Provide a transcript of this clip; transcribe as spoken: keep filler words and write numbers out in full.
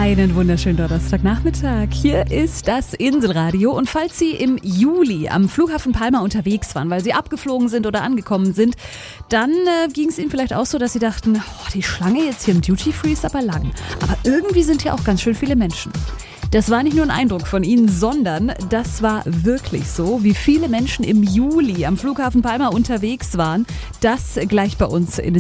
Einen wunderschönen Donnerstagnachmittag. Hier ist das Inselradio. Und falls Sie im Juli am Flughafen Palma unterwegs waren, weil Sie abgeflogen sind oder angekommen sind, dann äh, ging es Ihnen vielleicht auch so, dass Sie dachten, oh, die Schlange jetzt hier im Duty Free ist aber lang. Aber irgendwie sind hier auch ganz schön viele Menschen. Das war nicht nur ein Eindruck von Ihnen, sondern das war wirklich so, wie viele Menschen im Juli am Flughafen Palma unterwegs waren. Das gleich bei uns in den